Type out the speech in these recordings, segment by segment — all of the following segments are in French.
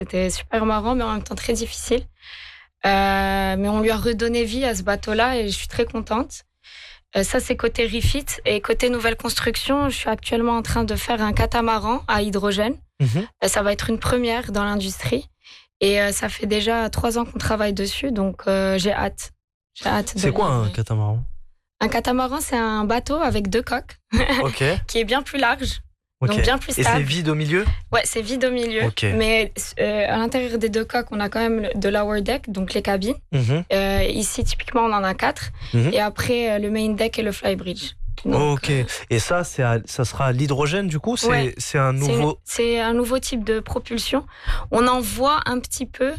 C'était super marrant, mais en même temps très difficile. Mais on lui a redonné vie à ce bateau-là et je suis très contente. Ça, c'est côté refit. Et côté nouvelle construction, je suis actuellement en train de faire un catamaran à hydrogène. Ça va être une première dans l'industrie. Et ça fait déjà 3 ans qu'on travaille dessus, donc j'ai hâte. J'ai hâte. C'est quoi un catamaran? Un catamaran, c'est un bateau avec 2 coques qui est bien plus large. Donc bien plus stable. Et c'est vide au milieu? Ouais, c'est vide au milieu. Mais à l'intérieur des 2 coques, on a quand même de lower deck, donc les cabines. Ici, typiquement, on en a 4. Et après, le main deck et le flybridge. Donc, Et ça sera à l'hydrogène, du coup? C'est un nouveau... C'est un nouveau type de propulsion. On en voit un petit peu,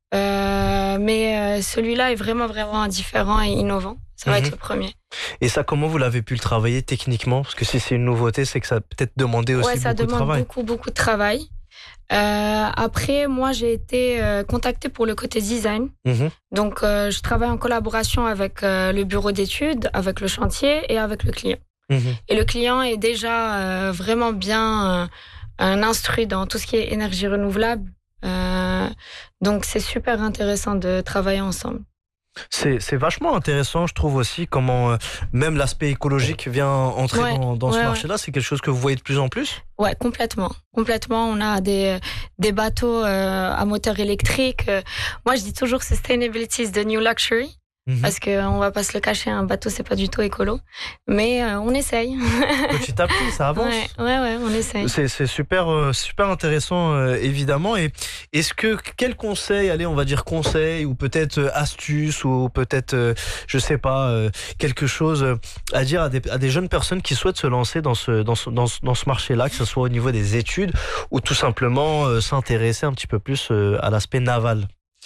mais celui-là est vraiment, vraiment différent et innovant. Ça va être le premier. Et ça, comment vous l'avez pu le travailler techniquement? Parce que si c'est une nouveauté, c'est que ça a peut-être demandé aussi beaucoup de travail. Ça demande beaucoup de travail. Après, moi, j'ai été contactée pour le côté design. Donc, je travaille en collaboration avec le bureau d'études, avec le chantier et avec le client. Et le client est déjà vraiment bien instruit dans tout ce qui est énergie renouvelable. Donc, c'est super intéressant de travailler ensemble. C'est vachement intéressant, je trouve aussi, comment même l'aspect écologique vient entrer dans ce marché-là. C'est quelque chose que vous voyez de plus en plus? Ouais, complètement. On a des bateaux à moteur électrique. Moi, je dis toujours sustainability is the new luxury. Parce qu'on va pas se le cacher, un bateau, c'est pas du tout écolo. Mais on essaye. Petit à petit, ça avance. Ouais, on essaye. C'est super intéressant, évidemment. Et quel conseil, allez, on va dire conseil, ou peut-être astuce, ou peut-être, je sais pas, quelque chose à dire à des jeunes personnes qui souhaitent se lancer dans ce marché-là, que ce soit au niveau des études, ou tout simplement s'intéresser un petit peu plus à l'aspect naval?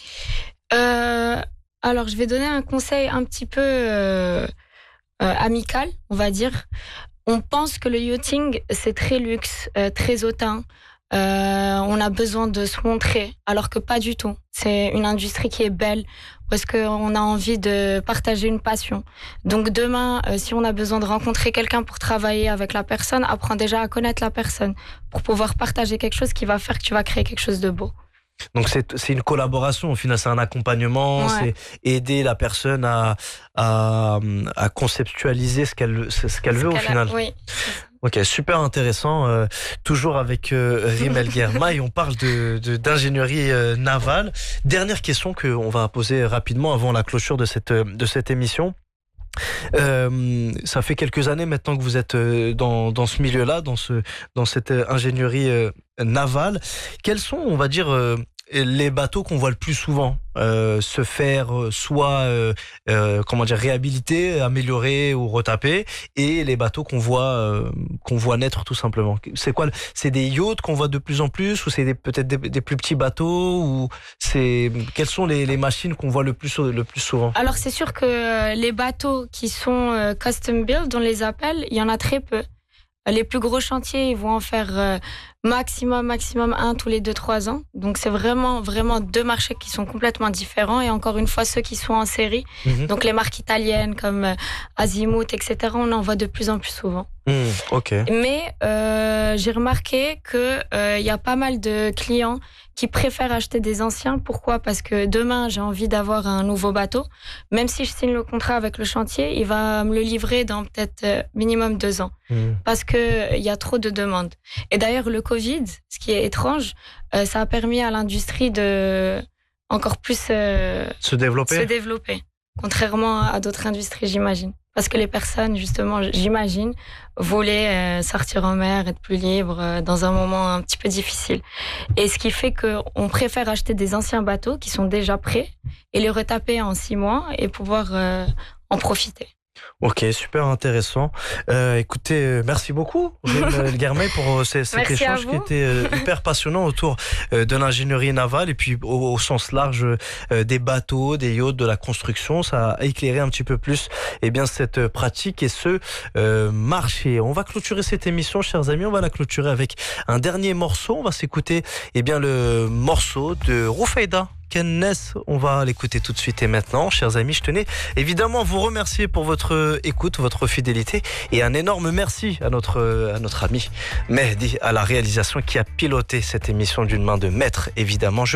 Alors, je vais donner un conseil un petit peu amical, on va dire. On pense que le yachting, c'est très luxe, très hautain. On a besoin de se montrer, alors que pas du tout. C'est une industrie qui est belle, parce qu'on a envie de partager une passion. Donc demain, si on a besoin de rencontrer quelqu'un pour travailler avec la personne, apprends déjà à connaître la personne, pour pouvoir partager quelque chose qui va faire que tu vas créer quelque chose de beau. Donc c'est une collaboration, au final c'est un accompagnement, c'est aider la personne à conceptualiser ce qu'elle veut au final. Oui. Ok, super intéressant. Toujours avec Rime El Guermay, on parle d'ingénierie navale. Dernière question qu'on va poser rapidement avant la clôture de cette émission. Ça fait quelques années maintenant que vous êtes dans ce milieu-là, dans cette ingénierie navale. Quels sont, on va dire, les bateaux qu'on voit le plus souvent se faire soit réhabiliter, améliorer ou retaper, et les bateaux qu'on voit naître tout simplement? C'est quoi? C'est des yachts qu'on voit de plus en plus, ou c'est peut-être des plus petits bateaux, ou quelles sont les machines qu'on voit le plus souvent? Alors c'est sûr que les bateaux qui sont custom build, on les appelle, il y en a très peu. Les plus gros chantiers, ils vont en faire maximum 1 tous les 2-3 ans. Donc c'est vraiment 2 marchés qui sont complètement différents. Et encore une fois, ceux qui sont en série, donc les marques italiennes comme Azimuth, etc., on en voit de plus en plus souvent. Mais j'ai remarqué qu'il y a pas mal de clients qui préfèrent acheter des anciens. Pourquoi? Parce que demain, j'ai envie d'avoir un nouveau bateau. Même si je signe le contrat avec le chantier, il va me le livrer dans peut-être minimum 2 ans. Parce qu'il y a trop de demandes. Et d'ailleurs, le Covid, ce qui est étrange, ça a permis à l'industrie de encore plus se développer. Contrairement à d'autres industries, j'imagine. Parce que les personnes, justement, j'imagine, voulaient sortir en mer, être plus libres dans un moment un petit peu difficile. Et ce qui fait qu'on préfère acheter des anciens bateaux qui sont déjà prêts et les retaper en 6 mois et pouvoir en profiter. Ok, super intéressant. Écoutez, merci beaucoup, Rime El Guermay, pour cet échange qui était hyper passionnant autour de l'ingénierie navale et puis au sens large des bateaux, des yachts, de la construction. Ça a éclairé un petit peu plus cette pratique et ce marché. On va clôturer cette émission, chers amis. On va la clôturer avec un dernier morceau. On va s'écouter le morceau de Rufeyda. Kennes. On va l'écouter tout de suite et maintenant. Chers amis, je tenais évidemment à vous remercier pour votre écoute, votre fidélité et un énorme merci à notre ami Mehdi à la réalisation qui a piloté cette émission d'une main de maître, évidemment.